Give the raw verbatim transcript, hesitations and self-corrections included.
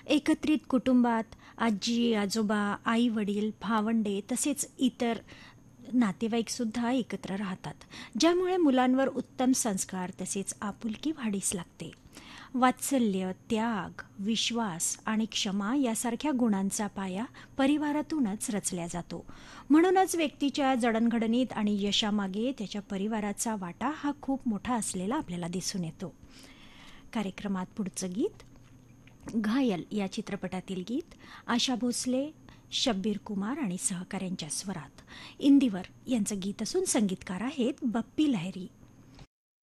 एकत्रित कुटुंबात आजी आजोबा आई वडील भावंडे तसेच इतर नातेवाईकसुद्धा एकत्र राहतात, ज्यामुळे मुलांवर उत्तम संस्कार तसेच आपुलकी वाढीस लागते. वात्सल्य, त्याग, विश्वास आणि क्षमा यासारख्या गुणांचा पाया परिवारातूनच रचला जातो. म्हणूनच व्यक्तीच्या जडणघडणीत आणि यशामागे त्याच्या परिवाराचा वाटा हा खूप मोठा असलेला आपल्याला दिसून येतो. कार्यक्रमात पुढचं गीत घायल या चित्रपटातील गीत आशा भोसले, शब्बीर कुमार आणि सहकाऱ्यांच्या स्वरात. इंदिवर यांचं गीत असून संगीतकार आहेत बप्पी लहिरी.